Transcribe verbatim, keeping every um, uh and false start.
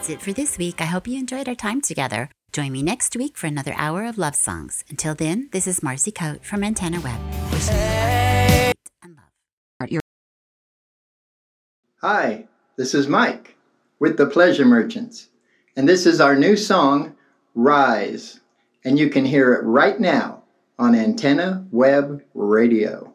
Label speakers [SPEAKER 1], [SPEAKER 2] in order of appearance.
[SPEAKER 1] That's it for this week. I hope you enjoyed our time together. Join me next week for another hour of love songs. Until then, this is Marcy Coate from Antenna Web. Wishing you light and love.
[SPEAKER 2] Hi, this is Mike with the Pleasure Merchants, and this is our new song, Rise, and you can hear it right now on Antenna Web Radio.